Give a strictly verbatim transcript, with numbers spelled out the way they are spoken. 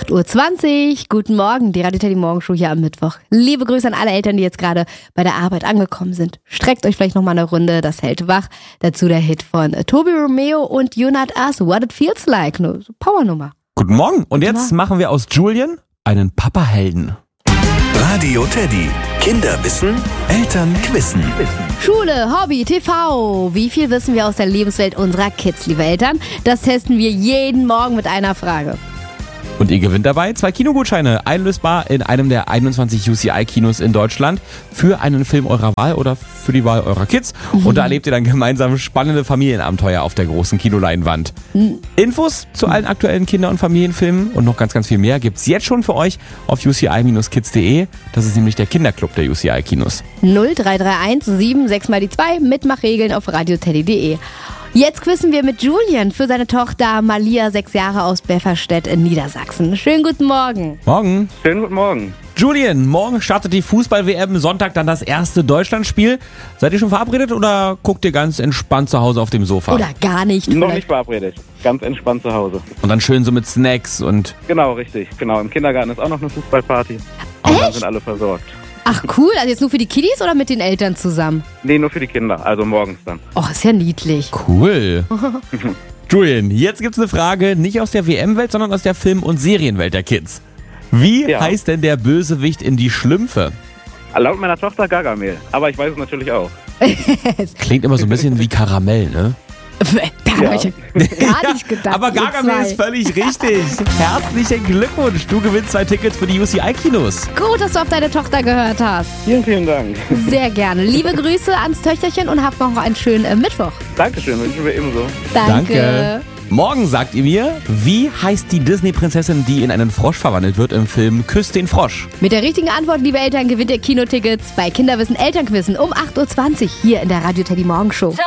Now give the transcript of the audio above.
acht Uhr zwanzig. Guten Morgen, die Radio Teddy Morgenshow hier am Mittwoch. Liebe Grüße an alle Eltern, die jetzt gerade bei der Arbeit angekommen sind. Streckt euch vielleicht nochmal eine Runde, das hält wach. Dazu der Hit von Tobi Romeo und You Not Us, What It Feels Like. Eine Powernummer. Guten Morgen. Und Guten jetzt Morgen. machen wir aus Julian einen Papahelden. Radio Teddy. Kinder wissen, Eltern quissen. Schule, Hobby, T V. Wie viel wissen wir aus der Lebenswelt unserer Kids, liebe Eltern? Das testen wir jeden Morgen mit einer Frage. Und ihr gewinnt dabei zwei Kinogutscheine, einlösbar in einem der einundzwanzig U C I-Kinos in Deutschland für einen Film eurer Wahl oder für die Wahl eurer Kids. Mhm. Und da erlebt ihr dann gemeinsam spannende Familienabenteuer auf der großen Kinoleinwand. Mhm. Infos zu allen aktuellen Kinder- und Familienfilmen und noch ganz, ganz viel mehr gibt's jetzt schon für euch auf u c i Bindestrich kids punkt de. Das ist nämlich der Kinderclub der U C I-Kinos. null drei drei eins sieben sechs mal die zwei, Mitmachregeln auf radio teddy punkt de. Jetzt quizzen wir mit Julian für seine Tochter Malia, sechs Jahre, aus Befferstedt in Niedersachsen. Schönen guten Morgen. Morgen. Schönen guten Morgen. Julian, morgen startet die Fußball-W M, Sonntag dann das erste Deutschlandspiel. Seid ihr schon verabredet oder guckt ihr ganz entspannt zu Hause auf dem Sofa? Oder gar nicht. Noch vielleicht. nicht verabredet. Ganz entspannt zu Hause. Und dann schön so mit Snacks und... Genau, richtig. Genau. Im Kindergarten ist auch noch eine Fußballparty. Und dann sind alle versorgt. Ach cool, also jetzt nur für die Kiddies oder mit den Eltern zusammen? Nee, nur für die Kinder. Also morgens dann. Oh, ist ja niedlich. Cool. Julian, jetzt gibt's eine Frage, nicht aus der W M-Welt, sondern aus der Film- und Serienwelt der Kids. Wie Ja. heißt denn der Bösewicht in Die Schlümpfe? Laut meiner Tochter Gargamel. Aber ich weiß es natürlich auch. Klingt immer so ein bisschen wie Karamell, ne? Da habe ich gar nicht gedacht. Aber ihr Gargamel zwei. ist völlig richtig. Herzlichen Glückwunsch. Du gewinnst zwei Tickets für die U C I-Kinos. Gut, dass du auf deine Tochter gehört hast. Vielen, vielen Dank. Sehr gerne. Liebe Grüße ans Töchterchen und habt noch einen schönen äh, Mittwoch. Dankeschön, wünschen wir ebenso. Danke. Morgen sagt ihr mir, wie heißt die Disney-Prinzessin, die in einen Frosch verwandelt wird im Film Küss den Frosch? Mit der richtigen Antwort, liebe Eltern, gewinnt ihr Kinotickets bei Kinderwissen Elternquissen um acht Uhr zwanzig hier in der Radio Teddy Morgenshow.